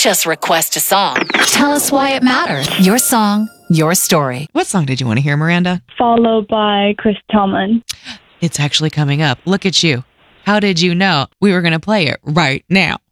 just request a song. Tell us why it matters. Your song, your story. What song did you want to hear, Miranda? Follow by Chris Tomlin. It's actually coming up. Look at you. How did you know we were going to play it right now?